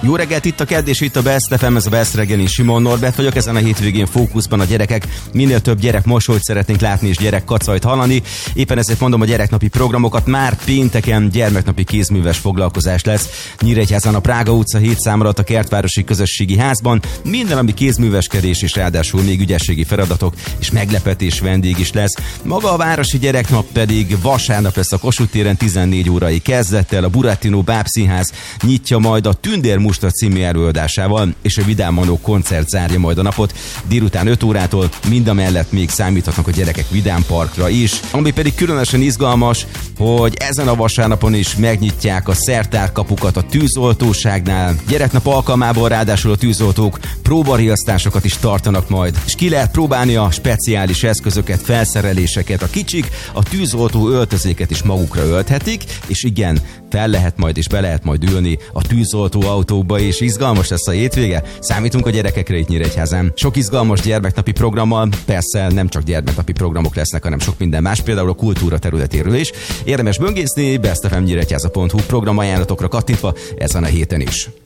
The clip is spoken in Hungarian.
Jó reggelt, itt a Kedd és itt a Best FM, ez a Best reggel, én Simon Norbert vagyok. Ezen a hétvégén fókuszban a gyerekek. Minél több gyerek mosolyt szeretnénk látni és gyerek kacajt hallani. Éppen ezért mondom a gyereknapi programokat. Már pénteken gyermeknapi kézműves foglalkozás lesz Nyíregyházán a Prága utca 7 szám alatt a Kertvárosi Közösségi Házban. Minden, ami kézműveskedés és ráadásul még ügyességi feladatok és meglepetés vendég is lesz. Maga a városi gyereknap pedig vasárnap lesz a Kossuth téren 14 órai kezdettel. A Burattino Bábszínház nyitja majd a Tündér Musta című előadásával, és a Vidám Manó koncert zárja majd a napot délután 5 órától. Mindamellett még számíthatnak a gyerekek Vidám Parkra is. Ami pedig különösen izgalmas, hogy ezen a vasárnapon is megnyitják a szertárkapukat a tűzoltóságnál. Gyereknap alkalmából ráadásul a tűzoltók próbariasztásokat is tartanak majd, és ki lehet próbálni a speciális eszközöket, felszereléseket. A kicsik a tűzoltó öltözéket is magukra ölthetik, és igen, fel lehet majd és be lehet majd ülni a tűzoltó autókba, és izgalmas lesz a hétvége. Számítunk a gyerekekre itt Nyíregyházán. Sok izgalmas gyermeknapi programmal, persze nem csak gyermeknapi programok lesznek, hanem sok minden más, például a kultúra területéről is. Érdemes böngészni, bestfmnyíregyháza.hu programajánlatokra kattintva ezen a héten is.